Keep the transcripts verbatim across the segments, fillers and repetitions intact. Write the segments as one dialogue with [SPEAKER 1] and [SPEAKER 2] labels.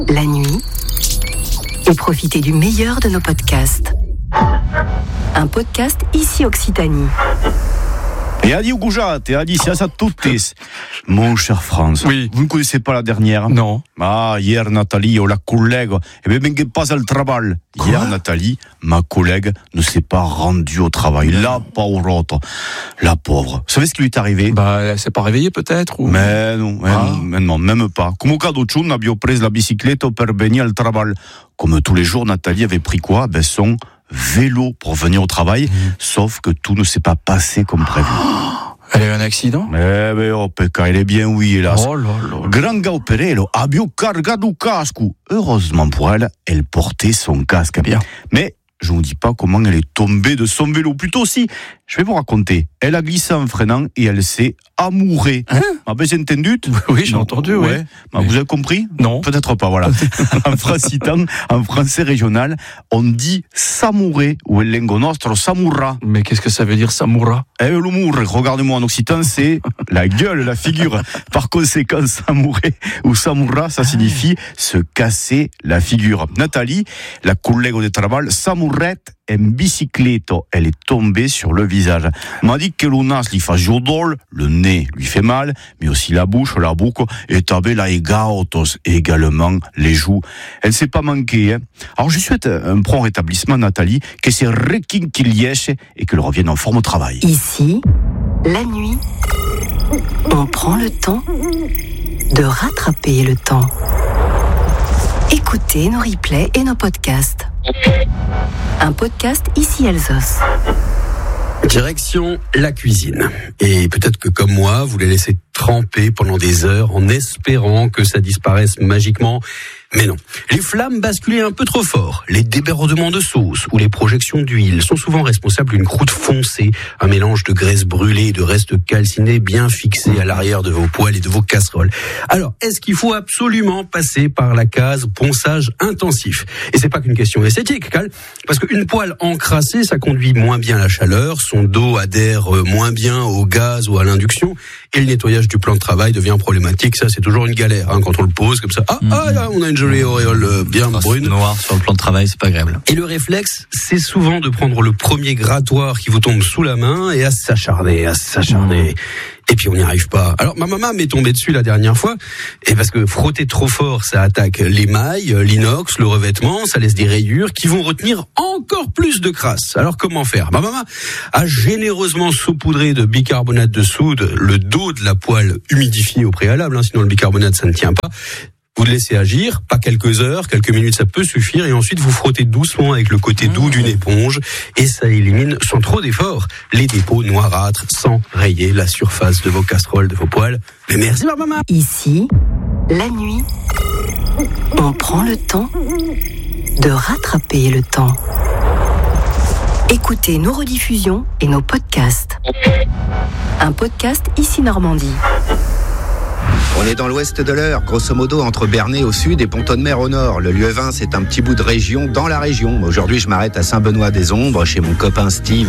[SPEAKER 1] la nuit, et profitez du meilleur de nos podcasts. Un podcast ici Occitanie.
[SPEAKER 2] Et Adi Ougoujat, et Adi, c'est à toutes. Mon cher France,
[SPEAKER 3] oui.
[SPEAKER 2] Vous ne connaissez pas la dernière?
[SPEAKER 3] Non.
[SPEAKER 2] Ah, hier, Nathalie, oh, la collègue, eh bien, ben, pas al travail. Hier,
[SPEAKER 3] Quoi?
[SPEAKER 2] Nathalie, ma collègue, ne s'est pas rendue au travail. La pauvre, la pauvre. Vous savez ce qui lui est arrivé?
[SPEAKER 3] Bah, elle s'est pas réveillée peut-être ou...
[SPEAKER 2] Mais non, mais
[SPEAKER 3] ah.
[SPEAKER 2] non, mais non, même pas. Come cadeau de chou, abbiamo preso la bicicletta per venire al travail. Comme tous les jours, Nathalie avait pris quoi? Ben, son vélo pour venir au travail, mmh. Sauf que tout ne s'est pas passé comme prévu.
[SPEAKER 3] Elle a eu un accident?
[SPEAKER 2] Eh ben, oh, pecca, elle est bien, oui, hélas.
[SPEAKER 3] Oh là là.
[SPEAKER 2] Granga operello, abbio cargato casco. Heureusement pour elle, elle portait son casque.
[SPEAKER 3] Bien.
[SPEAKER 2] Mais je ne vous dis pas comment elle est tombée de son vélo. Plutôt si, je vais vous raconter. Elle a glissé en freinant et elle s'est amourée.
[SPEAKER 3] Hein?
[SPEAKER 2] Ah ben, j'ai entendu?
[SPEAKER 3] Oui, j'ai non, entendu, oui.
[SPEAKER 2] Ouais.
[SPEAKER 3] Mais...
[SPEAKER 2] Vous avez compris?
[SPEAKER 3] Non.
[SPEAKER 2] Peut-être pas, voilà. En francitan, en français régional, on dit s'amourer ou el lengo nostro s'amourra.
[SPEAKER 3] Mais qu'est-ce que ça veut dire, s'amourra?
[SPEAKER 2] Eh, l'amour, regardez-moi en occitan, c'est la gueule, la figure. Par conséquent, s'amourer ou s'amourra, ça signifie se casser la figure. Nathalie, la collègue de travail, s'amourette en bicicletto. Elle est tombée sur le visage. M'a dit que le nas lui fait jodol, le nez lui fait mal, mais aussi la bouche, la boucle, et tabé la egaotos, également les joues. Elle ne s'est pas manquée, hein. Alors je souhaite un prompt rétablissement, Nathalie, que c'est requinquilièche et qu'elle revienne en forme au travail.
[SPEAKER 1] Ici, la nuit, on prend le temps de rattraper le temps. Écoutez nos replays et nos podcasts. Un podcast ici Alsos.
[SPEAKER 4] Direction la cuisine. Et peut-être que comme moi, vous les laissez tremper pendant des heures en espérant que ça disparaisse magiquement. Mais non. Les flammes basculaient un peu trop fort. Les débordements de sauce ou les projections d'huile sont souvent responsables d'une croûte foncée, un mélange de graisse brûlée et de restes calcinés bien fixés à l'arrière de vos poêles et de vos casseroles. Alors, est-ce qu'il faut absolument passer par la case ponçage intensif? Et c'est pas qu'une question esthétique, Cal, parce qu'une poêle encrassée, ça conduit moins bien la chaleur, son dos adhère moins bien au gaz ou à l'induction, et le nettoyage du plan de travail devient problématique. Ça, c'est toujours une galère, hein, quand on le pose comme ça. Ah, mmh. ah là, on a une jolie auréole bien oh, brune.
[SPEAKER 5] Noir sur le plan de travail, c'est pas agréable.
[SPEAKER 4] Et le réflexe, c'est souvent de prendre le premier grattoir qui vous tombe sous la main et à s'acharner, à s'acharner. Mmh. Et puis on n'y arrive pas. Alors ma maman m'est tombée dessus la dernière fois, et parce que frotter trop fort, ça attaque l'émail, l'inox, le revêtement, ça laisse des rayures qui vont retenir encore plus de crasse. Alors comment faire? Ma maman a généreusement saupoudré de bicarbonate de soude le dos de la poêle humidifiée au préalable, hein, sinon le bicarbonate ça ne tient pas. Vous le laissez agir, pas quelques heures, quelques minutes, ça peut suffire, et ensuite vous frottez doucement avec le côté doux d'une éponge, et ça élimine sans trop d'effort les dépôts noirâtres, sans rayer la surface de vos casseroles, de vos poêles. Mais merci ma maman.
[SPEAKER 1] Ici, la nuit, on prend le temps de rattraper le temps. Écoutez nos rediffusions et nos podcasts. Un podcast ici Normandie.
[SPEAKER 6] On est dans l'ouest de l'Eure, grosso modo entre Bernay au sud et Pont-de-Mer au nord. Le Lieuvin, c'est un petit bout de région dans la région. Aujourd'hui, je m'arrête à Saint-Benoît-des-Ombres chez mon copain Steve.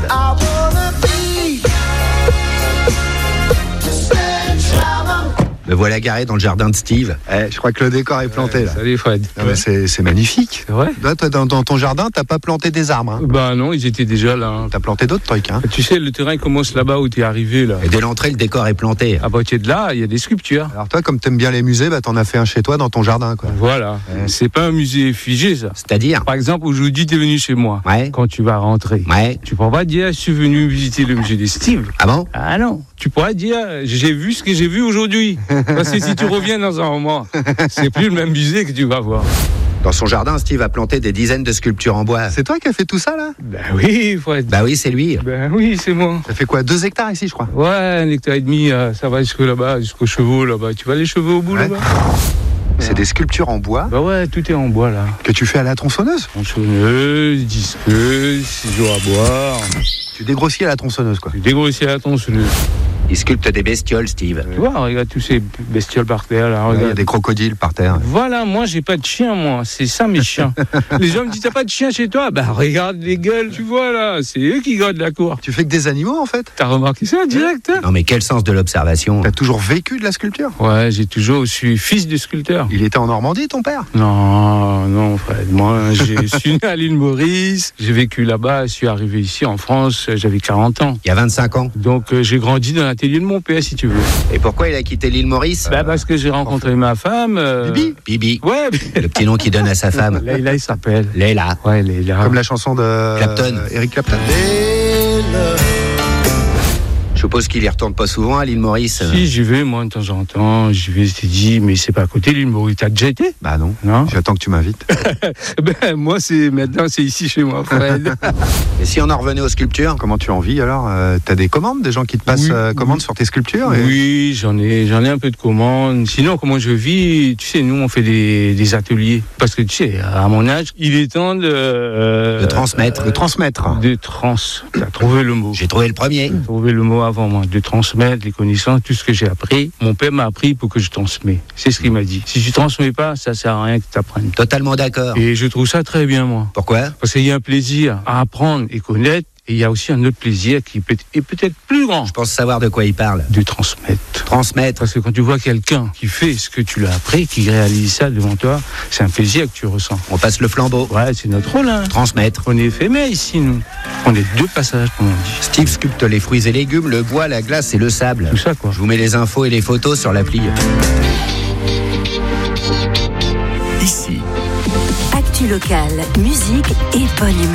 [SPEAKER 6] Me voilà garé dans le jardin de Steve.
[SPEAKER 7] Eh, je crois que le décor est planté
[SPEAKER 8] euh,
[SPEAKER 7] là.
[SPEAKER 8] Salut Fred.
[SPEAKER 7] Non, mais c'est, c'est magnifique.
[SPEAKER 8] C'est vrai?
[SPEAKER 7] Là, toi, dans, dans ton jardin, t'as pas planté des arbres. Hein.
[SPEAKER 8] Bah non, ils étaient déjà là. Hein.
[SPEAKER 7] T'as planté d'autres trucs. Hein.
[SPEAKER 8] Tu sais, le terrain commence là-bas où t'es arrivé là.
[SPEAKER 6] Et dès l'entrée, le décor est planté.
[SPEAKER 8] À partir de là, il y a des sculptures.
[SPEAKER 7] Alors toi, comme t'aimes bien les musées, bah t'en as fait un chez toi dans ton jardin, quoi.
[SPEAKER 8] Voilà. Ouais. C'est pas un musée figé ça.
[SPEAKER 6] C'est-à-dire?
[SPEAKER 8] Par exemple, aujourd'hui, t'es venu chez moi.
[SPEAKER 6] Ouais.
[SPEAKER 8] Quand tu vas rentrer.
[SPEAKER 6] Ouais.
[SPEAKER 8] Tu pourras pas dire, je suis venu visiter le musée de Steve.
[SPEAKER 6] Ah bon?
[SPEAKER 8] Ah non. Tu pourras dire, j'ai vu ce que j'ai vu aujourd'hui. Parce que si tu reviens dans un moment, c'est plus le même musée que tu vas voir.
[SPEAKER 6] Dans son jardin, Steve a planté des dizaines de sculptures en bois.
[SPEAKER 7] C'est toi qui as fait tout ça, là?
[SPEAKER 8] Ben oui, Fred.
[SPEAKER 6] Bah oui, c'est lui.
[SPEAKER 8] Ben oui, c'est moi.
[SPEAKER 7] Ça fait quoi, deux hectares ici, je crois?
[SPEAKER 8] Ouais, un hectare et demi, ça va jusque là-bas, jusqu'aux chevaux là-bas. Tu vois les chevaux au bout ouais. là-bas?
[SPEAKER 7] C'est des sculptures en bois?
[SPEAKER 8] Bah ouais, tout est en bois là.
[SPEAKER 7] Que tu fais à la tronçonneuse?
[SPEAKER 8] Tronçonneuse, disqueuse, ciseaux à boire.
[SPEAKER 7] Tu dégrossis à la tronçonneuse, quoi.
[SPEAKER 8] Tu dégrossis à la tronçonneuse.
[SPEAKER 6] Il sculpte des bestioles, Steve.
[SPEAKER 8] Tu vois, regarde tous ces bestioles par terre, là,
[SPEAKER 7] Il y a
[SPEAKER 8] regarde.
[SPEAKER 7] des crocodiles par terre.
[SPEAKER 8] Voilà, moi, j'ai pas de chien, moi. C'est ça, mes chiens. Les gens me disent, t'as pas de chien chez toi? Bah, regarde les gueules, tu vois, là. C'est eux qui gardent la cour.
[SPEAKER 7] Tu fais que des animaux, en fait.
[SPEAKER 8] T'as remarqué ça, direct, hein?
[SPEAKER 6] Non mais quel sens de l'observation.
[SPEAKER 7] T'as toujours vécu de la sculpture.
[SPEAKER 8] Ouais, j'ai toujours, je suis fils de sculpteur.
[SPEAKER 7] Il était en Normandie, ton père.
[SPEAKER 8] Non, non, Fred. Moi, je suis né à l'île Maurice. J'ai vécu là-bas. Je suis arrivé ici en France. J'avais quarante ans.
[SPEAKER 6] Il y a vingt-cinq ans.
[SPEAKER 8] Donc, euh, j'ai grandi dans l'atelier de mon père, si tu veux.
[SPEAKER 6] Et pourquoi il a quitté l'île Maurice?
[SPEAKER 8] Bah, parce que j'ai rencontré ma femme. euh,
[SPEAKER 7] Bibi.
[SPEAKER 6] Bibi.
[SPEAKER 8] Ouais,
[SPEAKER 6] Le petit nom qu'il donne à sa femme.
[SPEAKER 8] là, là, il s'appelle.
[SPEAKER 6] Leila.
[SPEAKER 8] Ouais, Leila.
[SPEAKER 7] Comme la chanson de
[SPEAKER 6] Clapton.
[SPEAKER 7] euh, Eric Clapton.
[SPEAKER 6] Je suppose qu'il y retourne pas souvent à l'île Maurice.
[SPEAKER 8] Si, j'y vais, moi, de temps en temps. J'y vais, je t'ai dit, mais c'est pas à côté de l'île Maurice. T'as déjà été?
[SPEAKER 7] Bah non.
[SPEAKER 8] Non?
[SPEAKER 7] J'attends que tu m'invites.
[SPEAKER 8] Ben, moi, c'est, maintenant, c'est ici chez moi, Fred.
[SPEAKER 6] Et si on en revenait aux sculptures?
[SPEAKER 7] Comment tu en vis alors? Euh, T'as des commandes, des gens qui te passent
[SPEAKER 8] Oui,
[SPEAKER 7] euh, commandes
[SPEAKER 8] oui.
[SPEAKER 7] sur tes sculptures et-
[SPEAKER 8] Oui, j'en ai, j'en ai un peu de commandes. Sinon, comment je vis? Tu sais, nous, on fait des, des ateliers. Parce que, tu sais, à mon âge, il est temps de... euh,
[SPEAKER 6] De transmettre.
[SPEAKER 7] de transmettre.
[SPEAKER 8] De trans. T'as trouvé le mot.
[SPEAKER 6] J'ai trouvé le premier.
[SPEAKER 8] J'ai trouvé le mot avant moi. De transmettre les connaissances, tout ce que j'ai appris. Mon père m'a appris pour que je transmets. C'est ce qu'il m'a dit. Si tu transmets pas, ça sert à rien que tu apprennes.
[SPEAKER 6] Totalement d'accord.
[SPEAKER 8] Et je trouve ça très bien, moi.
[SPEAKER 6] Pourquoi?
[SPEAKER 8] Parce qu'il y a un plaisir à apprendre et connaître. Et il y a aussi un autre plaisir qui peut est peut-être plus grand.
[SPEAKER 6] Je pense savoir de quoi il parle.
[SPEAKER 8] De transmettre.
[SPEAKER 6] Transmettre.
[SPEAKER 8] Parce que quand tu vois quelqu'un qui fait ce que tu l'as appris, qui réalise ça devant toi, c'est un plaisir que tu ressens.
[SPEAKER 6] On passe le flambeau.
[SPEAKER 8] Ouais, c'est notre rôle, hein.
[SPEAKER 6] Transmettre.
[SPEAKER 8] On est éphémère ici, nous. On est deux passages, comme on dit.
[SPEAKER 6] Steve sculpte les fruits et légumes, le bois, la glace et le sable.
[SPEAKER 8] Tout ça, quoi.
[SPEAKER 6] Je vous mets les infos et les photos sur l'appli.
[SPEAKER 1] Ici. Actu locale, musique et bonne humeur.